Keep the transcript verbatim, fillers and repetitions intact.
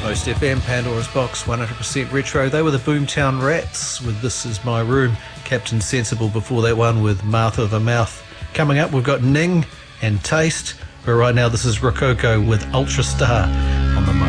Coast F M, Pandora's Box, one hundred percent retro. They were the Boomtown Rats with This Is My Room. Captain Sensible before that one with Mouth of a Mouth. Coming up, we've got Ning and Taste. But right now, this is Rococo with Ultra Star.